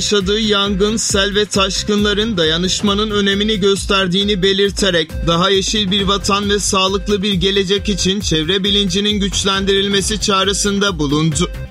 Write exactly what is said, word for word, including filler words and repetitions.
yaşadığı yangın, sel ve taşkınların dayanışmanın önemini gösterdiğini belirterek daha yeşil bir vatan ve sağlıklı bir gelecek için çevre bilincinin güçlendirilmesi çağrısında bulundu.